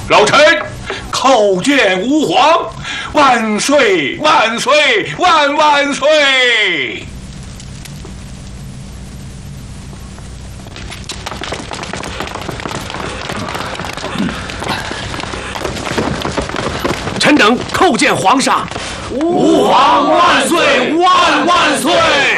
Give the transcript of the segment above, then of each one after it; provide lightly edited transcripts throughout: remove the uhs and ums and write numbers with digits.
老臣叩见吾皇，万岁万岁万万岁！ 臣等叩见皇上。 吾皇万岁万万岁！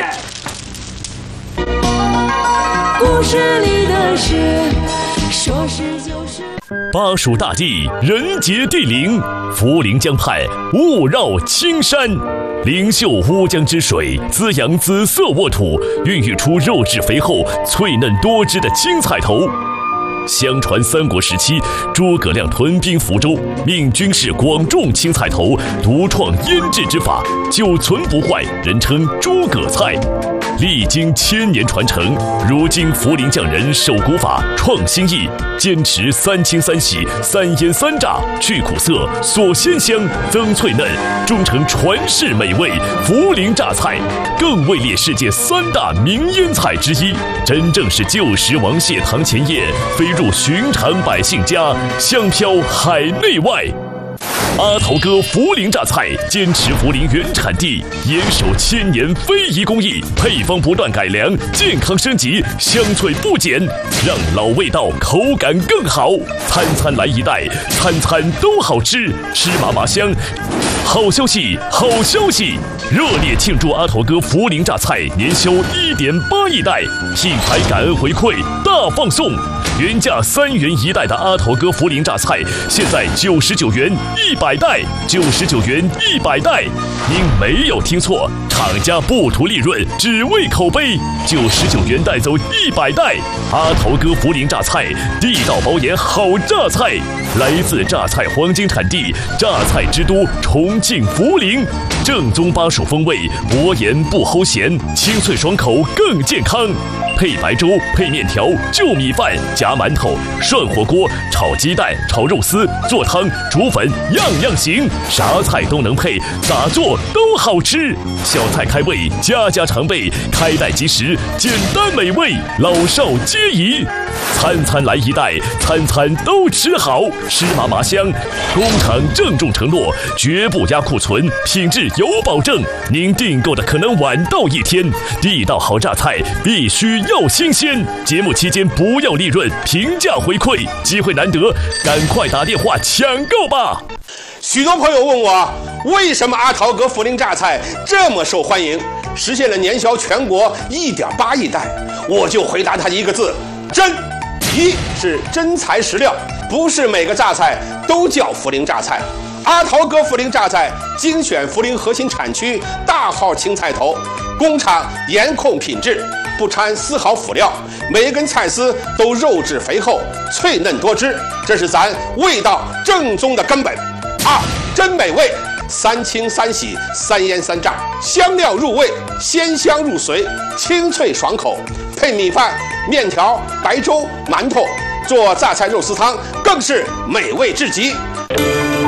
故事里的事，说是就是。 巴蜀大地，人杰地灵，涪陵江畔雾绕青山，灵秀乌江之水滋养紫色沃土，孕育出肉质肥厚、脆嫩多汁的青菜头。相传三国时期，诸葛亮屯兵福州，命军士广种青菜头，独创腌制之法，久存不坏，人称诸葛菜。历经1000年传承，如今涪陵匠人守古法、创新意，坚持3清3洗、3腌3炸，去苦涩、锁鲜香、增脆嫩，终成传世美味涪陵榨菜，更位列世界3大名腌菜之一，真正是旧时王谢堂前燕，飞入寻常百姓家，香飘海内外。阿桃哥涪陵榨菜坚持涪陵原产地，严守1000年非遗工艺，配方不断改良，健康升级，香脆不减，让老味道口感更好。餐餐来一袋，餐餐都好吃，吃麻麻香。好消息，好消息！热烈庆祝阿桃哥涪陵榨菜年销1.8亿袋，品牌感恩回馈大放送。原价3元1袋的阿桃哥涪陵榨菜，现在99元100袋，99元100袋。您没有听错，厂家不图利润，只为口碑。99元带走100袋。阿桃哥涪陵榨菜，地道保研好榨菜，来自榨菜黄金产地，榨菜之都重庆涪陵。正宗巴蜀风味，薄盐不齁咸，清脆爽口更健康。配白粥，配面条，就米饭，夹馒头，涮火锅，炒鸡蛋，炒肉丝，做汤，煮粉，样样行，啥菜都能配，咋做都好吃。小菜开胃，家家常备，开袋即食，简单美味，老少皆宜。餐餐来一袋，餐餐都吃好，吃麻麻香。工厂郑重承诺，绝不压库存，品质有保证。您订购的可能晚到1天，地道好榨菜必须要新鲜。节目期间不要利润，平价回馈，机会难得，赶快打电话抢购吧！ 许多朋友问我，为什么阿桃哥涪陵榨菜这么受欢迎，实现了年销全国1.8亿袋？我就回答他一个字：真。一是真材实料，不是每个榨菜都叫涪陵榨菜。阿桃哥涪陵榨菜精选涪陵核心产区大号青菜头，工厂严控品质，不掺丝毫辅料，每一根菜丝都肉质肥厚、脆嫩多汁，这是咱味道正宗的根本。二，真美味，3清3洗3腌3炸，香料入味，鲜香入髓，清脆爽口，配米饭、面条、白粥、馒头，做榨菜肉丝汤更是美味至极。